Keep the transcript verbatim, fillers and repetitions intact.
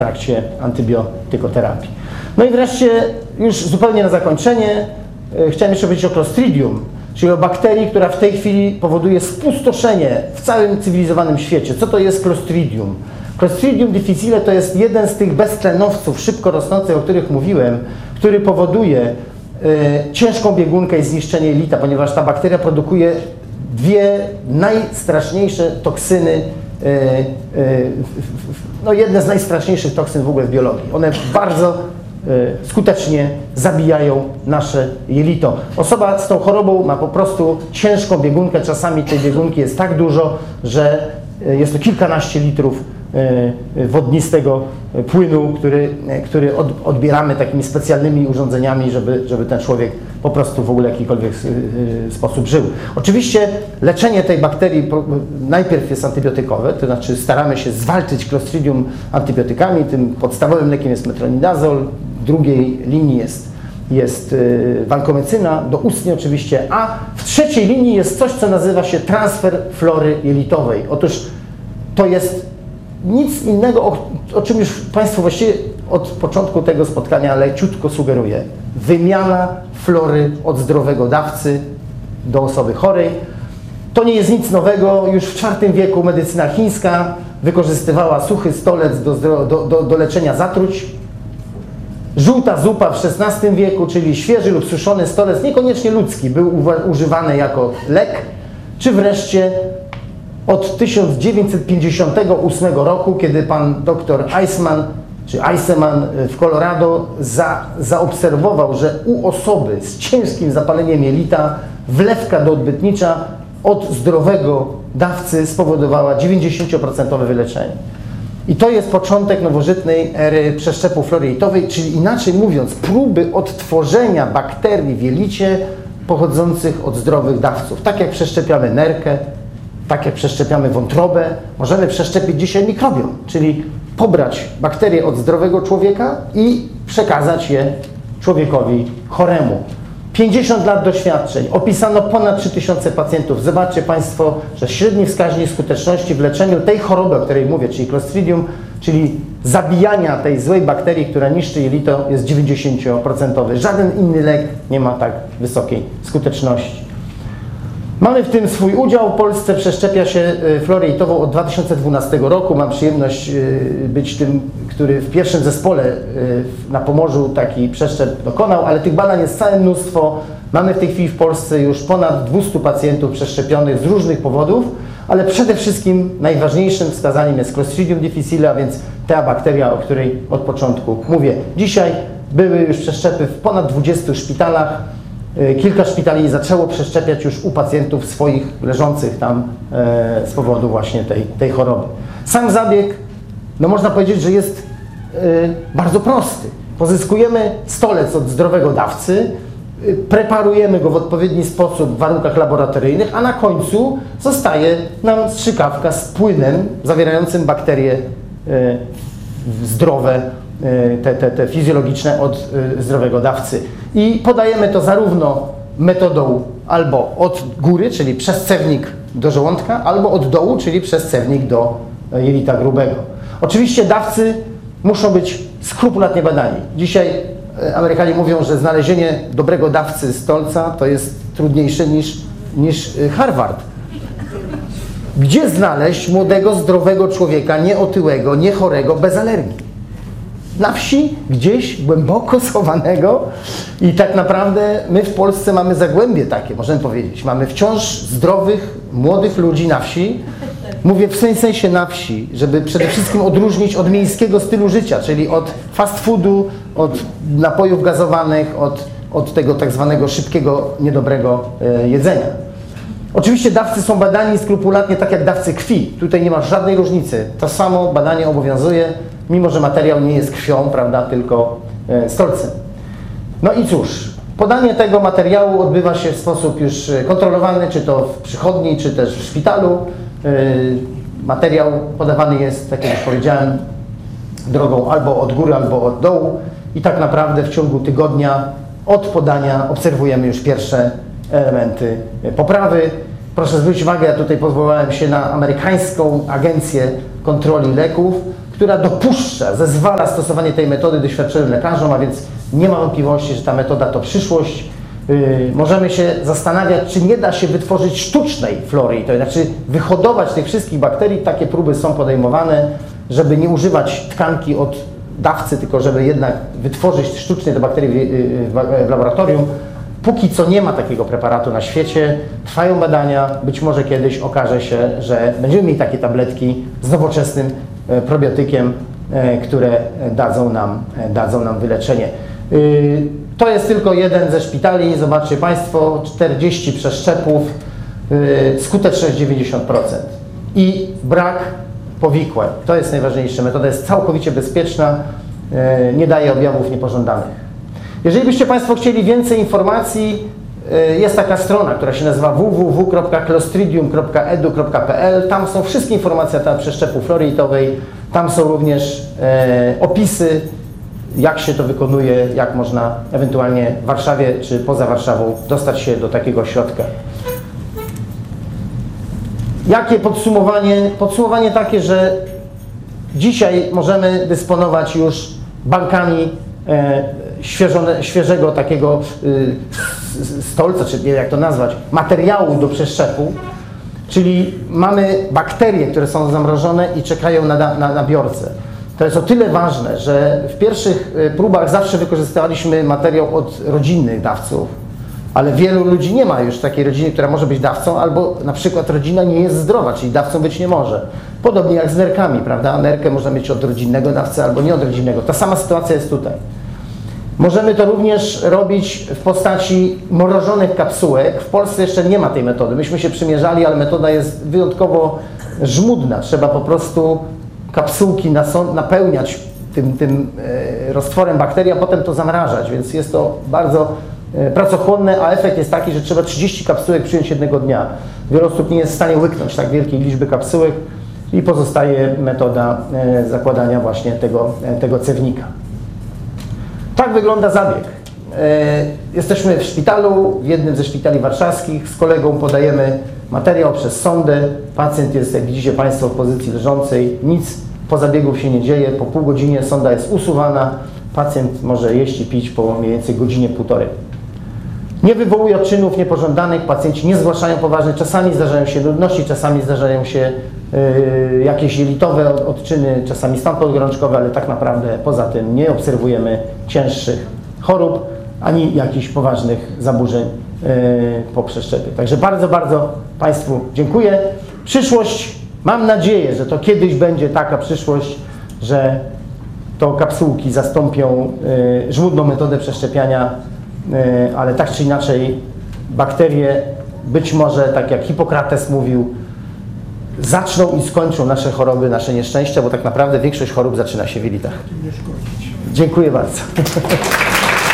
w trakcie antybiotykoterapii. No i wreszcie, już zupełnie na zakończenie, e, chciałem jeszcze powiedzieć o Clostridium, czyli o bakterii, która w tej chwili powoduje spustoszenie w całym cywilizowanym świecie. Co to jest Clostridium? Clostridium difficile to jest jeden z tych beztlenowców szybko rosnących, o których mówiłem, który powoduje e, ciężką biegunkę i zniszczenie jelita, ponieważ ta bakteria produkuje dwie najstraszniejsze toksyny, e, e, no jedne z najstraszniejszych toksyn w ogóle w biologii. One bardzo e, skutecznie zabijają nasze jelito. Osoba z tą chorobą ma po prostu ciężką biegunkę, czasami tej biegunki jest tak dużo, że jest to kilkanaście litrów wodnistego płynu, który, który odbieramy takimi specjalnymi urządzeniami, żeby, żeby ten człowiek po prostu w ogóle w jakikolwiek sposób żył. Oczywiście leczenie tej bakterii najpierw jest antybiotykowe, to znaczy staramy się zwalczyć Clostridium antybiotykami, tym podstawowym lekiem jest metronidazol, w drugiej linii jest, jest wankomecyna, doustnie oczywiście, a w trzeciej linii jest coś, co nazywa się transfer flory jelitowej. Otóż to jest nic innego, o, o czym już Państwu właściwie od początku tego spotkania leciutko sugeruję. Wymiana flory od zdrowego dawcy do osoby chorej. To nie jest nic nowego. Już w czwartym wieku medycyna chińska wykorzystywała suchy stolec do, do, do, do leczenia zatruć. Żółta zupa w szesnastym wieku, czyli świeży lub suszony stolec, niekoniecznie ludzki, był używany jako lek. Czy wreszcie od tysiąc dziewięćset pięćdziesiątego ósmego roku, kiedy pan doktor Eisman, czy Eiseman w Colorado za, zaobserwował, że u osoby z ciężkim zapaleniem jelita wlewka doodbytnicza od zdrowego dawcy spowodowała dziewięćdziesięcioprocentowe wyleczenie. I to jest początek nowożytnej ery przeszczepu flory jelitowej, czyli inaczej mówiąc, próby odtworzenia bakterii w jelicie pochodzących od zdrowych dawców. Tak jak przeszczepiamy nerkę, tak jak przeszczepiamy wątrobę, możemy przeszczepić dzisiaj mikrobiom, czyli pobrać bakterie od zdrowego człowieka i przekazać je człowiekowi choremu. pięćdziesiąt lat doświadczeń, opisano ponad trzy tysiące pacjentów. Zobaczcie Państwo, że średni wskaźnik skuteczności w leczeniu tej choroby, o której mówię, czyli Clostridium, czyli zabijania tej złej bakterii, która niszczy jelito, jest dziewięćdziesięcioprocentowy. Żaden inny lek nie ma tak wysokiej skuteczności. Mamy w tym swój udział. W Polsce przeszczepia się florę jelitową od dwa tysiące dwunastego roku. Mam przyjemność być tym, który w pierwszym zespole na Pomorzu taki przeszczep dokonał, ale tych badań jest całe mnóstwo. Mamy w tej chwili w Polsce już ponad dwieście pacjentów przeszczepionych z różnych powodów, ale przede wszystkim najważniejszym wskazaniem jest Clostridium difficile, a więc ta bakteria, o której od początku mówię. Dzisiaj były już przeszczepy w ponad dwudziestu szpitalach. Kilka szpitali zaczęło przeszczepiać już u pacjentów swoich leżących tam e, z powodu właśnie tej, tej choroby. Sam zabieg, no można powiedzieć, że jest e, bardzo prosty. Pozyskujemy stolec od zdrowego dawcy, e, preparujemy go w odpowiedni sposób w warunkach laboratoryjnych, a na końcu zostaje nam strzykawka z płynem zawierającym bakterie e, zdrowe, Te, te, te fizjologiczne od y, zdrowego dawcy. I podajemy to zarówno metodą albo od góry, czyli przez cewnik do żołądka, albo od dołu, czyli przez cewnik do jelita grubego. Oczywiście dawcy muszą być skrupulatnie badani. Dzisiaj y, Amerykanie mówią, że znalezienie dobrego dawcy stolca to jest trudniejsze niż, niż y, Harvard. Gdzie znaleźć młodego, zdrowego człowieka, nieotyłego, niechorego, bez alergii? Na wsi, gdzieś głęboko schowanego i tak naprawdę my w Polsce mamy zagłębie takie, możemy powiedzieć. Mamy wciąż zdrowych, młodych ludzi na wsi. Mówię w tym sensie na wsi, żeby przede wszystkim odróżnić od miejskiego stylu życia, czyli od fast foodu, od napojów gazowanych, od, od tego tak zwanego szybkiego, niedobrego e, jedzenia. Oczywiście dawcy są badani skrupulatnie tak jak dawcy krwi. Tutaj nie ma żadnej różnicy. To samo badanie obowiązuje, mimo że materiał nie jest krwią, prawda, tylko e, stolcem. No i cóż, podanie tego materiału odbywa się w sposób już kontrolowany, czy to w przychodni, czy też w szpitalu. E, materiał podawany jest, tak jak już powiedziałem, drogą albo od góry, albo od dołu. I tak naprawdę w ciągu tygodnia od podania obserwujemy już pierwsze elementy poprawy. Proszę zwrócić uwagę, ja tutaj powołałem się na amerykańską agencję kontroli leków, która dopuszcza, zezwala stosowanie tej metody doświadczonym lekarzom, a więc nie ma wątpliwości, że ta metoda to przyszłość. Yy, możemy się zastanawiać, czy nie da się wytworzyć sztucznej flory, to znaczy wyhodować tych wszystkich bakterii. Takie próby są podejmowane, żeby nie używać tkanki od dawcy, tylko żeby jednak wytworzyć sztucznie te bakterie w, w, w laboratorium. Póki co nie ma takiego preparatu na świecie, trwają badania, być może kiedyś okaże się, że będziemy mieli takie tabletki z nowoczesnym probiotykiem, które dadzą nam, dadzą nam wyleczenie. To jest tylko jeden ze szpitali, zobaczcie Państwo, czterdzieści przeszczepów, skuteczność dziewięćdziesiąt procent i brak powikłań. To jest najważniejsze, metoda jest całkowicie bezpieczna, nie daje objawów niepożądanych. Jeżeli byście Państwo chcieli więcej informacji, jest taka strona, która się nazywa w w w kropka clostridium kropka edu kropka p l. Tam są wszystkie informacje na temat przeszczepu floreitowej. Tam są również e, opisy, jak się to wykonuje, jak można ewentualnie w Warszawie czy poza Warszawą dostać się do takiego ośrodka. Jakie podsumowanie? Podsumowanie takie, że dzisiaj możemy dysponować już bankami e, Świeżone, świeżego takiego y, stolca, czy nie wiem jak to nazwać, materiału do przeszczepu, czyli mamy bakterie, które są zamrożone i czekają na, na, na biorcę. To jest o tyle ważne, że w pierwszych próbach zawsze wykorzystywaliśmy materiał od rodzinnych dawców, ale wielu ludzi nie ma już takiej rodziny, która może być dawcą, albo na przykład rodzina nie jest zdrowa, czyli dawcą być nie może. Podobnie jak z nerkami, prawda? Nerkę można mieć od rodzinnego dawcy albo nie od rodzinnego. Ta sama sytuacja jest tutaj. Możemy to również robić w postaci mrożonych kapsułek. W Polsce jeszcze nie ma tej metody. Myśmy się przymierzali, ale metoda jest wyjątkowo żmudna. Trzeba po prostu kapsułki napełniać tym, tym roztworem bakterii, a potem to zamrażać, więc jest to bardzo pracochłonne, a efekt jest taki, że trzeba trzydzieści kapsułek przyjąć jednego dnia. Wiele osób nie jest w stanie łyknąć tak wielkiej liczby kapsułek i pozostaje metoda zakładania właśnie tego, tego cewnika. Tak wygląda zabieg. Jesteśmy w szpitalu, w jednym ze szpitali warszawskich, z kolegą podajemy materiał przez sondę. Pacjent jest, jak widzicie Państwo, w pozycji leżącej, nic po zabiegu się nie dzieje. Po pół godzinie sonda jest usuwana, pacjent może jeść i pić po mniej więcej godzinie, półtorej. Nie wywołuje odczynów niepożądanych, pacjenci nie zgłaszają poważnych, czasami zdarzają się nudności, czasami zdarzają się y, jakieś jelitowe odczyny, czasami stan podgorączkowy, ale tak naprawdę poza tym nie obserwujemy cięższych chorób, ani jakichś poważnych zaburzeń y, po przeszczepie. Także bardzo, bardzo Państwu dziękuję. Przyszłość, mam nadzieję, że to kiedyś będzie taka przyszłość, że to kapsułki zastąpią y, żmudną metodę przeszczepiania, ale tak czy inaczej bakterie, być może, tak jak Hipokrates mówił, zaczną i skończą nasze choroby, nasze nieszczęścia, bo tak naprawdę większość chorób zaczyna się w jelitach. Dziękuję bardzo.